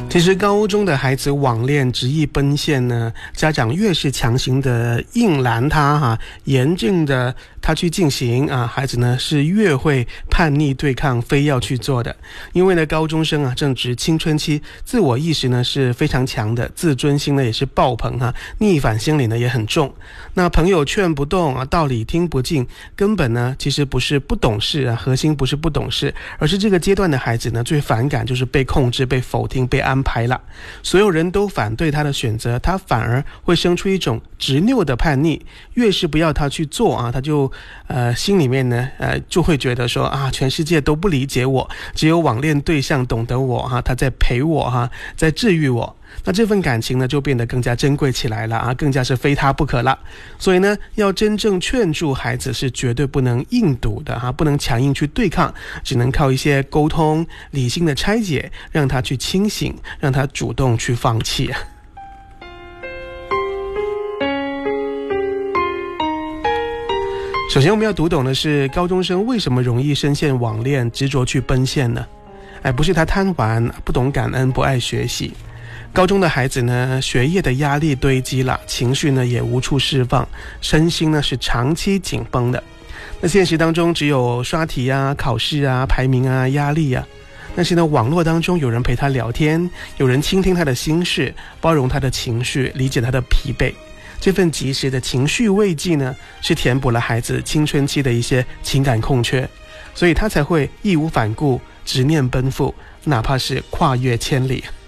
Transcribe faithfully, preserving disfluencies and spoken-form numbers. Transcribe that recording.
其实高中的孩子网恋执意奔现呢，家长越是强行的硬拦他哈、啊，严正的他去进行啊，孩子呢是越会叛逆对抗，非要去做的。因为呢，高中生啊正值青春期，自我意识呢是非常强的，自尊心呢也是爆棚哈、啊，逆反心理呢也很重。那朋友劝不动啊，道理听不进，根本呢其实不是不懂事啊，核心不是不懂事，而是这个阶段的孩子呢最反感就是被控制、被否定、被安排了。所有人都反对他的选择，他反而会生出一种执拗的叛逆。越是不要他去做啊，他就呃心里面呢呃就会觉得说啊，全世界都不理解我，只有网恋对象懂得我哈、啊，他在陪我哈、啊，在治愈我。那这份感情呢就变得更加珍贵起来了啊，更加是非他不可了。所以呢，要真正劝住孩子是绝对不能硬堵的啊，不能强硬去对抗，只能靠一些沟通、理性的拆解，让他去清醒，让他主动去放弃啊。首先我们要读懂的是，高中生为什么容易深陷网恋，执着去奔现呢？哎，不是他贪玩、不懂感恩、不爱学习。高中的孩子呢，学业的压力堆积了，情绪呢也无处释放，身心呢是长期紧绷的。那现实当中只有刷题啊、考试啊、排名啊、压力啊。但是呢，网络当中有人陪他聊天，有人倾听他的心事，包容他的情绪，理解他的疲惫。这份及时的情绪慰藉呢，是填补了孩子青春期的一些情感空缺，所以他才会义无反顾、执念奔赴，哪怕是跨越千里。